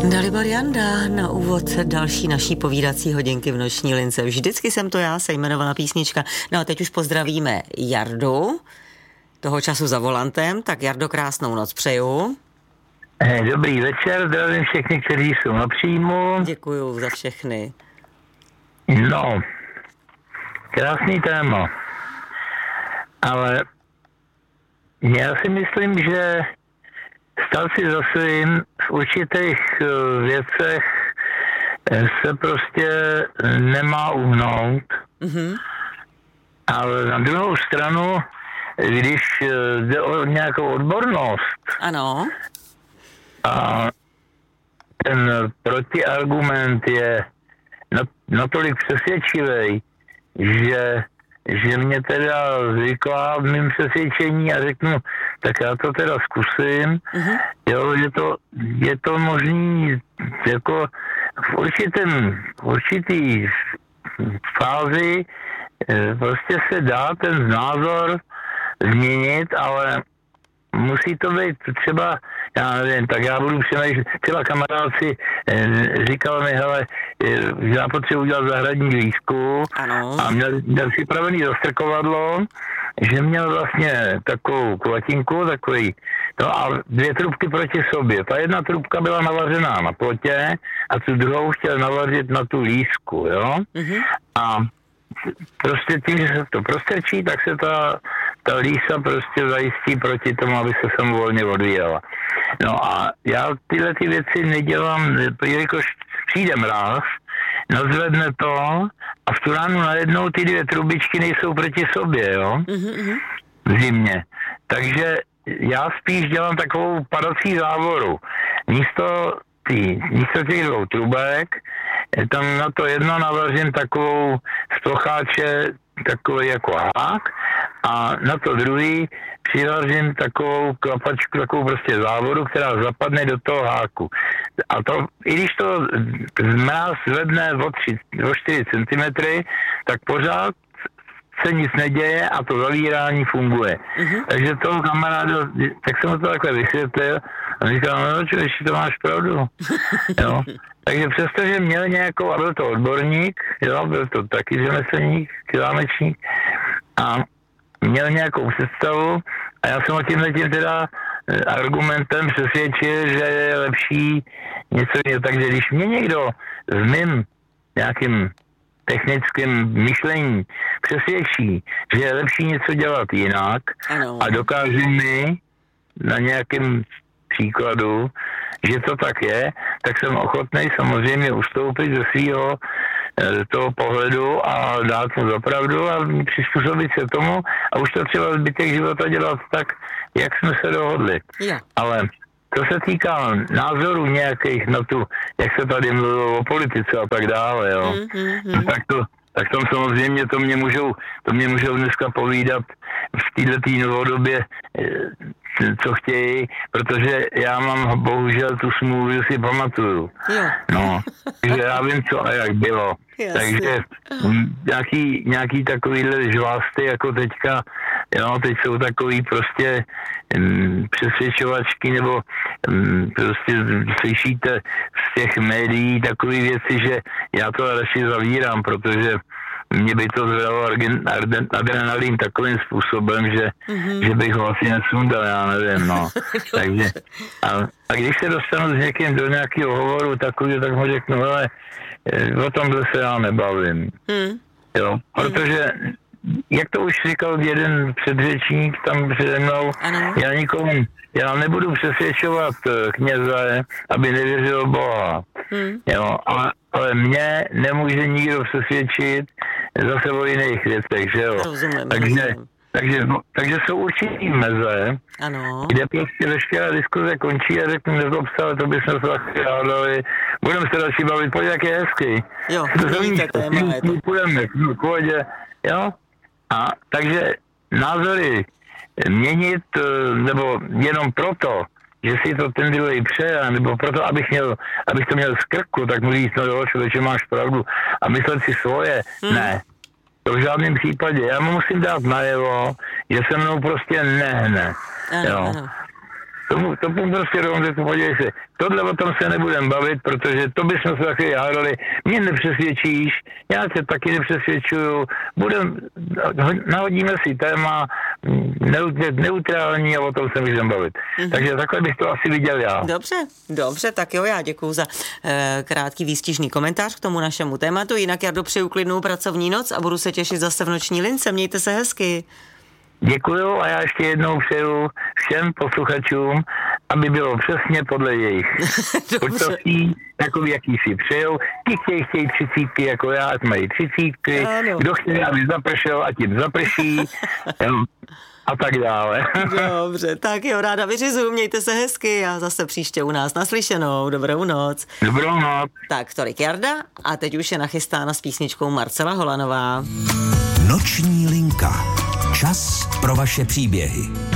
Dalibor Janda na úvod další naší povídací hodinky v noční lince. Vždycky jsem to já, se jmenovala písnička. No a teď už pozdravíme Jardu, toho času za volantem. Tak Jardo, krásnou noc přeju. Dobrý večer, zdravím všechny, kteří jsou na příjmu. Děkuju za všechny. No, krásný téma. Ale já si myslím, že stát si za svým v určitých věcech se prostě nemá uhnout. Mm-hmm. Ale na druhou stranu, když jde o nějakou odbornost, ano, a ten protiargument je natolik přesvědčivý, že mě teda zvykla v mým přesvědčení a řeknu, tak já to teda zkusím. Mm-hmm. Jo, je to možný jako v určitý fázi prostě se dá ten názor změnit, ale musí to být třeba, já nevím, tak já budu přemýšlet, třeba kamarád si říkal mi, hele, že já potřebuji udělat zahradní výzkum a měl připravený zastrkovadlo, že měl vlastně takovou kulatinku, no a 2 trubky proti sobě. Ta jedna trubka byla navařená na plotě a tu druhou chtěl navařit na tu lísku, jo? Mm-hmm. A prostě tím, že se to prostrčí, tak se ta lísa prostě zajistí proti tomu, aby se samovolně odvíjela. No a já tyhle ty věci nedělám, jelikož přijde mráz, nazvedne to a v tu ránu najednou ty 2 trubičky nejsou proti sobě, jo? Mm-hmm. V zimě. Takže já spíš dělám takovou padací závoru. Místo těch 2 trubek, tam na to jedno navařím takovou z procháče, takový jako hák, a na to druhý přivařím takovou klapačku, takovou prostě závodu, která zapadne do toho háku. A to, i když to mráz zvedne o 4 cm, tak pořád se nic neděje a to zavírání funguje. Mm-hmm. Takže toho kamaráda, tak jsem to takhle vysvětlil a říkal, no čo, ještě to máš pravdu. Jo. Takže přestože měl nějakou, a byl to odborník, jo, byl to taky řemeslník, klámečník, a měl nějakou představu a já jsem ho tímhle teda argumentem přesvědčil, že je lepší něco jiného. Takže když mě někdo s mým nějakým technickým myšlení přesvědčí, že je lepší něco dělat jinak, ano, a dokáže mi na nějakém příkladu, že to tak je, tak jsem ochotný samozřejmě ustoupit ze svého toho pohledu a dát mu za pravdu a přizpůsobit se tomu a už to třeba zbytek života dělat tak, jak jsme se dohodli. Yeah. Ale to se týká názorů nějakých na tu, jak se tady mluvilo o politice a tak dále, jo. Tak tam samozřejmě to mě můžou dneska povídat v této novodobě, co chtějí, protože já mám bohužel tu smůlu, že si pamatuju. Jo. No, takže já vím, co a jak bylo. Jasně. Takže nějaký takovýhle žvásty, jako teďka, jo, teď jsou takový prostě přesvědčovačky, nebo prostě slyšíte z těch médií takové věci, že já to radši zavírám, protože mě by to zvedalo adrenalin takovým způsobem, že bych ho asi nesundal, já nevím, no. Takže, a když se dostanu s někým do nějakého hovoru takový, tak mu řeknu, hele, o tomhle se já nebavím. Jo, protože, jak to už říkal jeden předřečník tam přede mnou, já nebudu přesvědčovat kněze, aby nevěřil Boha. Jo, ale mě nemůže nikdo přesvědčit zase o jiných věcech, že jo. Rozumím. Takže jsou určitý meze, ano, kde prostě veškerá diskuze končí a řeknu, nezlobce, to bychom se taky hádali, budeme se radši bavit, pojď, jak je hezky. Jo, půjdeme k vodě, jo. A takže názory měnit, nebo jenom proto, že si to ten druhý přeje, nebo proto, abych to měl z krku, tak mu říct, no jo, člověče, máš pravdu, a myslet si svoje, ne. To v žádném případě. Já mu musím dát najevo, že se mnou prostě nehne. Ano. To prostě rovnou, podívej se, tohle o tom se nebudem bavit, protože to bychom se taky hádali, mě nepřesvědčíš, já se taky nepřesvědčuju, nahodíme si téma neutrální a o tom se můžeme bavit. Takže takhle bych to asi viděl já. Dobře, tak jo, já děkuju za krátký výstižný komentář k tomu našemu tématu, jinak já dopřeju klidnou pracovní noc a budu se těšit zase v noční lince, mějte se hezky. Děkuju a já ještě jednou přeju všem posluchačům, aby bylo přesně podle jejich počasí, takový, jaký si přejou. Ti chtějí 30 jako já, ať mají 30. Kdo chce, aby zapršel, ať jim zaprší. A tak dále. Dobře, tak jo, ráda vyřizuju, mějte se hezky a zase příště u nás naslyšenou. Dobrou noc. Dobrou noc. Tak, tolik Jarda a teď už je nachystána s písničkou Marcela Holanová. Noční linka. Čas pro vaše příběhy.